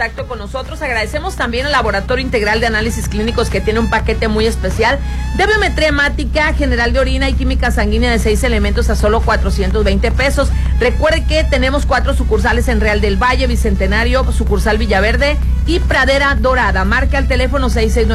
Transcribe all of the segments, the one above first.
contacto con nosotros. Agradecemos también al Laboratorio Integral de Análisis Clínicos, que tiene un paquete muy especial de biometría hemática, general de orina y química sanguínea de 6 elementos a solo 420 pesos. Recuerde que tenemos 4 sucursales en Real del Valle, Bicentenario, sucursal Villaverde y Pradera Dorada. Marca al teléfono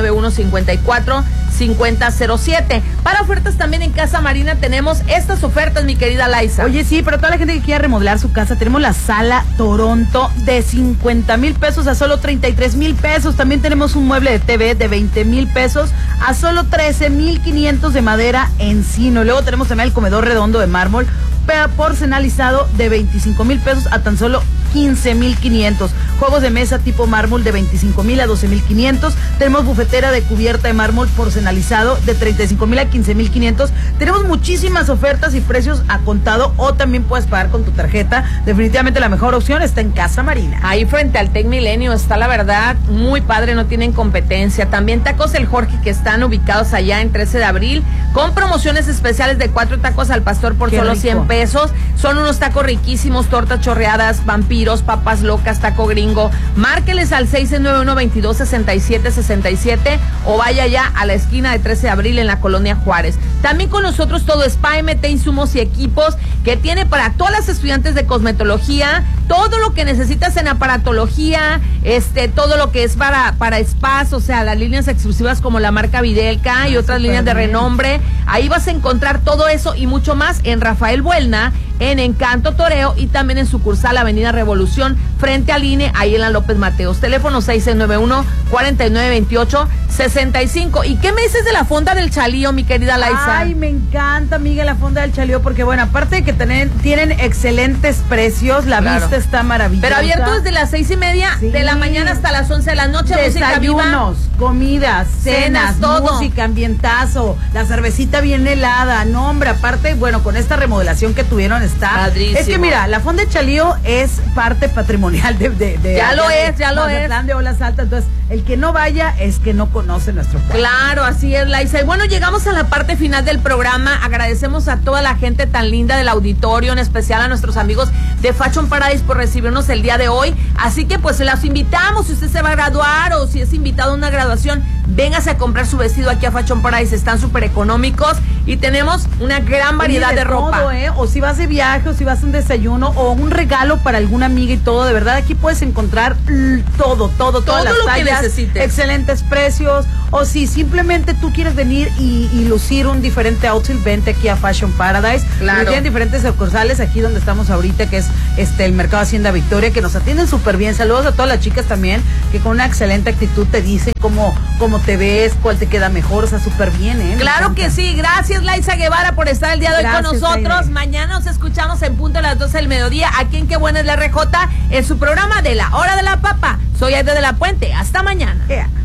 6691-54-5007. Para ofertas también en Casa Marina tenemos estas ofertas, mi querida Laisa. Oye, sí, pero toda la gente que quiera remodelar su casa, tenemos la Sala Toronto de 50,000 pesos a solo 33,000 pesos. También tenemos un mueble de TV de 20,000 pesos a solo 13,500 de madera encino. Luego tenemos también el comedor redondo de mármol porcenalizado de 25,000 pesos a tan solo 15,500. Juegos de mesa tipo mármol de 25,000 a 12,500. Tenemos bufetera de cubierta de mármol porcenalizado de 35,000 a 15,500. Tenemos muchísimas ofertas y precios a contado, o también puedes pagar con tu tarjeta. Definitivamente la mejor opción está en Casa Marina. Ahí frente al Tec Milenio está, la verdad, muy padre, no tienen competencia. También Tacos El Jorge, que están ubicados allá en 13 de abril, con promociones especiales de 4 tacos al pastor por solo 100 pesos. Son unos tacos riquísimos, tortas chorreadas, vampiros, papas locas, taco gringo. Márqueles al 691-226767 o vaya ya a la esquina de 13 de abril en la Colonia Juárez. También con nosotros todo Spa MT, insumos y equipos, que tiene para todas las estudiantes de cosmetología, todo lo que necesitas en aparatología, todo lo que es para spas, o sea, las líneas exclusivas como la marca Videlka y otras líneas de renombre. Ahí vas a encontrar todo eso y mucho más en Rafael Buelna, en Encanto Toreo, y también en sucursal Avenida Revolución, frente al INE, ahí en la López Mateos. Teléfono 6691-4928-65. ¿Y qué me dices de la Fonda del Chalío, mi querida Laisa? Ay, me encanta, amiga, la Fonda del Chalío, porque bueno, aparte de que tienen excelentes precios, la vista está maravillosa. Pero abierto desde las 6:30 de la mañana hasta las 11 de la noche. Desayunos, comidas, cenas, todo. Música, ambientazo, la cervecita bien helada. No, hombre, aparte, bueno, con esta remodelación que tuvieron está padrísimo. Es que mira, la Fonda del Chalío es parte patrimonial de ya lo es. Plan de Olas Altas. Entonces, el que no vaya es que no conoce nuestro pueblo. Claro, así es, Laisa. Y bueno, llegamos a la parte final del programa. Agradecemos a toda la gente tan linda del auditorio, en especial a nuestros amigos de Fashion Paradise por recibirnos el día de hoy. Así que pues se las invitamos, si usted se va a graduar o si es invitado a una graduación, véngase a comprar su vestido aquí a Fashion Paradise. Están súper económicos y tenemos una gran variedad de ropa. Todo, o si vas de viaje, o si vas a un desayuno o un regalo para alguna amiga y todo, de verdad aquí puedes encontrar todo todas las lo tallas, que necesites, excelentes precios. O si simplemente tú quieres venir y lucir un diferente outfit, vente aquí a Fashion Paradise. Claro. Tienen diferentes sucursales aquí donde estamos ahorita, que es el Mercado Hacienda Victoria, que nos atienden súper bien. Saludos a todas las chicas también, que con una excelente actitud te dicen cómo te ves, cuál te queda mejor, o sea, súper bien, Claro que sí. Gracias, Laisa Guevara, por estar el día de hoy con nosotros. Aire. Mañana nos escuchamos en punto a las 12 del mediodía, aquí en Qué Buena es la RJ, en su programa de La Hora de la Papa. Soy Aide de la Puente. Hasta mañana. Yeah.